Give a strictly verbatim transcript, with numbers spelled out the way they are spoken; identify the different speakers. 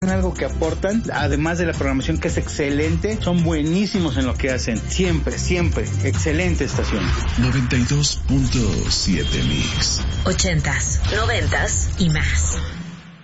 Speaker 1: algo que aportan, además de la programación que es excelente, son buenísimos en lo que hacen. Siempre, siempre. Excelente estación.
Speaker 2: noventa y dos punto siete Mix.
Speaker 3: Ochentas, noventas y más.